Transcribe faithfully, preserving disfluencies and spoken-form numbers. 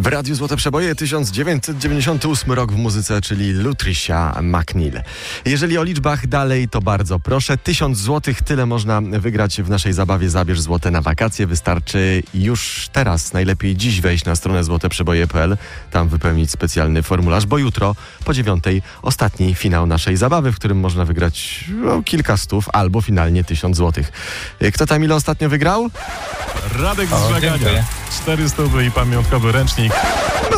W Radiu Złote Przeboje tysiąc dziewięćset dziewięćdziesiąty ósmy rok w muzyce, czyli Lutricia McNeil. Jeżeli o liczbach dalej, to bardzo proszę. Tysiąc złotych, tyle można wygrać w naszej zabawie Zabierz Złote na wakacje. Wystarczy już teraz, najlepiej dziś wejść na stronę złoteprzeboje kropka p l, tam wypełnić specjalny formularz, bo jutro po dziewiątej ostatni finał naszej zabawy, w którym można wygrać no, kilka stów albo finalnie tysiąc złotych. Kto tam ile ostatnio wygrał? Radek O, z Żagania. dziękuję. cztery stówy i pamiątkowy ręcznik.